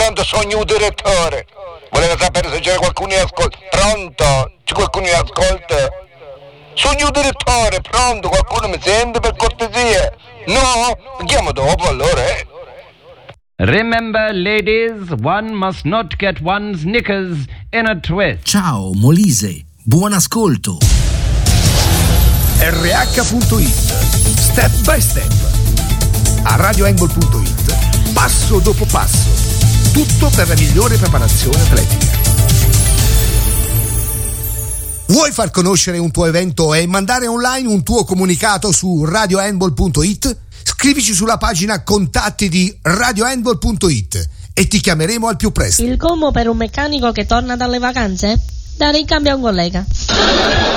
Pronto, sogno un direttore. Voleva sapere se c'era qualcuno in ascolto. Pronto? C'è qualcuno in ascolto? Sogno un direttore, pronto? Qualcuno mi sente per cortesia? No? Chiamo dopo allora, Remember, ladies, one must not get one's knickers in a twist. Ciao, Molise. Buon ascolto. RH.it. Step by step. A radioangle.it. Passo dopo passo. Tutto per la migliore preparazione atletica. Vuoi far conoscere un tuo evento e mandare online un tuo comunicato su radiohandball.it? Scrivici sulla pagina contatti di radiohandball.it e ti chiameremo al più presto. Il combo per un meccanico che torna dalle vacanze? Dare in cambio a un collega.